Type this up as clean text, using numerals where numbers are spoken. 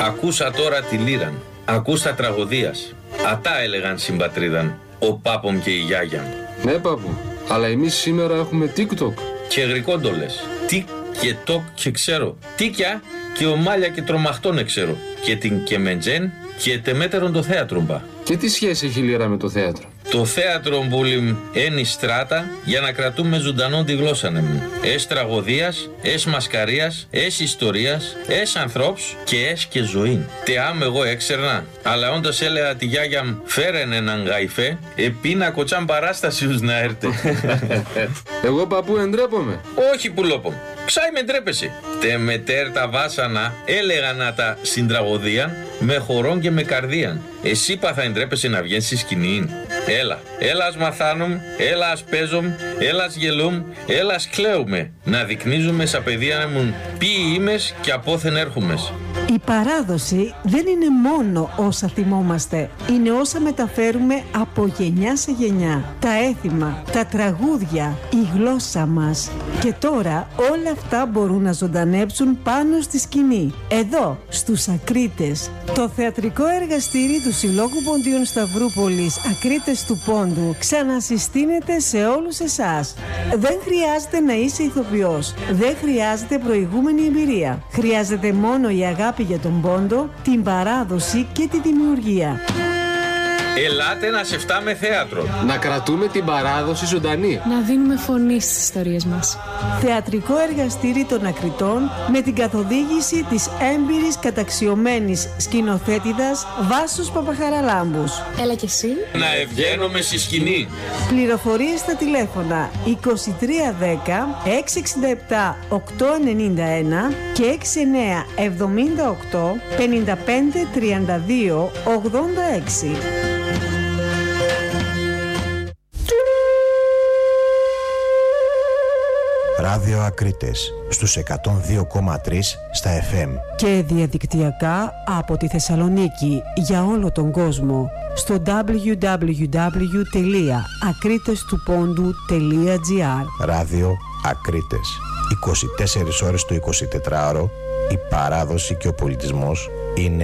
Ακούσα τώρα τη λύραν, ακούστα τραγωδίας. Ατά έλεγαν συμπατρίδαν, ο πάπομ και η γιάγια. Ναι πάπου, αλλά εμείς σήμερα έχουμε TikTok. Και γρικόντολες, τικ και τοκ και ξέρω. Τίκια και ομάλια και τρομαχτών ξέρω. Και την κεμεντζέν και τεμέτερον το θέατρο μπα. Και τι σχέση έχει η λύρα με το θέατρο? Το θέατρο μπουλιμ ένι στράτα για να κρατούμε ζωντανό τη γλώσσα μου. Ες τραγωδίας, ες μασκαρίας, ες ιστορίας, ες ανθρώπς και ες και ζωή. Τε άμ εγώ έξερνα, αλλά όντως έλεγα τη γιάγια μου φέρεν έναν γαϊφέ, επίνα κοτσάν παράστασιους να έρτε. Εγώ παππού εντρέπομαι. Όχι πουλόπομ. Ψάι με ντρέπεσαι. Τε μετέρ τα βάσανα έλεγα να τα συντραγωδίαν με χορόν και με καρδίαν. Εσύ πα θα εντρέπεσαι να βγαίνεις στη σκηνή. Έλα ας μαθάνουμ, έλα ας παίζομ, έλα ας γελούμ, έλα ας κλαίουμε. Να δεικνύζουμε σαν παιδεία να μουν ποιοιήμες και απόθεν έρχομες. Η παράδοση δεν είναι μόνο όσα θυμόμαστε, είναι όσα μεταφέρουμε από γενιά σε γενιά. Τα έθιμα, τα τραγούδια, η γλώσσα μας. Και τώρα όλα αυτά μπορούν να ζωντανέψουν πάνω στη σκηνή. Εδώ, στους Ακρίτες. Το θεατρικό εργαστήρι του Συλλόγου Ποντίων Σταυρούπολης Ακρίτες του Πόντου ξανασυστήνεται σε όλους εσάς. Δεν χρειάζεται να είσαι ηθοποιός. Δεν χρειάζεται προηγούμενη εμπειρία. Χρειάζεται μόνο η αγάπη για τον πόντο, την παράδοση και τη δημιουργία. Ελάτε να σε φτάμε θέατρο. Να κρατούμε την παράδοση ζωντανή. Να δίνουμε φωνή στις ιστορίες μας. Θεατρικό εργαστήρι των Ακριτών με την καθοδήγηση της έμπειρης καταξιωμένης σκηνοθέτηδας Βάσος Παπαχαραλάμπους. Έλα κι εσύ. Να ευγαίνομαι στη σκηνή. Πληροφορίες στα τηλέφωνα 2310 667 891 και 6978 55 32 86. Ράδιο Ακρίτες στους 102,3 στα FM και διαδικτυακά από τη Θεσσαλονίκη για όλο τον κόσμο στο www.akritestupondou.gr. Ράδιο Ακρίτες, 24 ώρες το 24ωρο. Η παράδοση και ο πολιτισμός είναι